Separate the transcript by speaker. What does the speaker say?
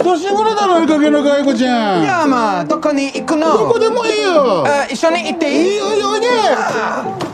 Speaker 1: 年頃だろ、いい加減な外子ちゃん。
Speaker 2: いやまあどこに行くの？
Speaker 1: どこでもいいよ。
Speaker 2: 一緒に行っていい？
Speaker 1: いいよ、いいよ、いいね。